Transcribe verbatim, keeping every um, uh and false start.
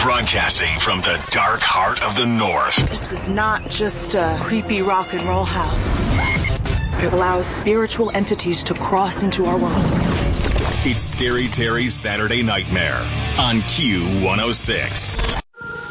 Broadcasting from the dark heart of the North. This is not just a creepy rock and roll house. It allows spiritual entities to cross into our world. It's Scary Terry's Saturday Nightmare on Q one oh six.